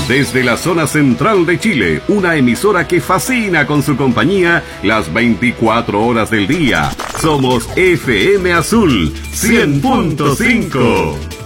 Desde la zona central de Chile, una emisora que fascina con su compañía las 24 horas del día. Somos FM Azul 100.5.